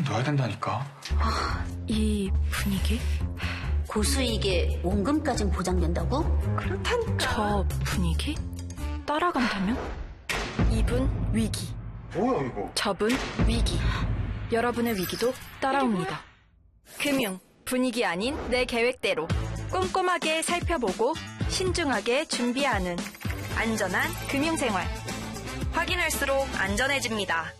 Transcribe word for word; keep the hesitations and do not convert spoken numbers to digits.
넣어야 된다니까. 아, 이 분위기? 고수익에 원금까진 보장된다고? 그렇다니까. 저 분위기? 따라간다면? 이분 위기. 뭐야 이거? 저분 위기. 여러분의 위기도 따라옵니다. 금융, 분위기 아닌 내 계획대로 꼼꼼하게 살펴보고 신중하게 준비하는 안전한 금융생활. 확인할수록 안전해집니다.